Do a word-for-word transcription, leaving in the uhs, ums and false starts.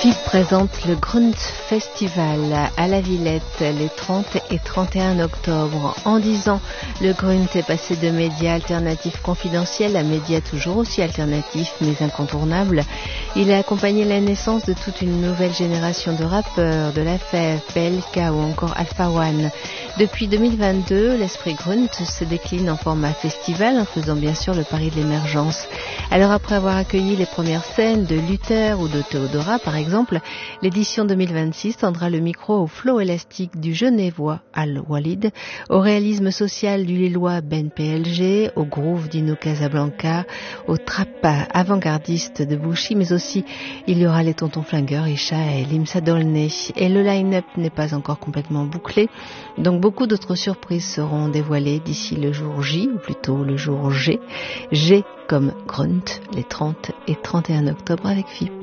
F I P présente le Grunt Festival à la Villette les trente et trente et un octobre. En dix ans, le Grunt est passé de médias alternatifs confidentiels à médias toujours aussi alternatifs mais incontournables. Il a accompagné la naissance de toute une nouvelle génération de rappeurs, de la F E F, P L K ou encore Alpha One. Depuis deux mille vingt-deux, l'esprit Grunt se décline en format festival en faisant bien sûr le pari de l'émergence. Alors après avoir accueilli les premières scènes de Luther ou de Théodora par exemple, l'édition deux mille vingt-six tendra le micro au flow élastique du Genevois Al-Walid, au réalisme social du Lillois Ben P L G, au groove d'Ino Casablanca, au trap avant-gardiste de Bouchy, mais aussi il y aura les Tontons Flingueurs, Isha et Limsa Dolné. Et le line-up n'est pas encore complètement bouclé, donc beaucoup d'autres surprises seront dévoilées d'ici le jour J, ou plutôt le jour G. G comme Grunt, les trente et trente et un octobre avec F I P.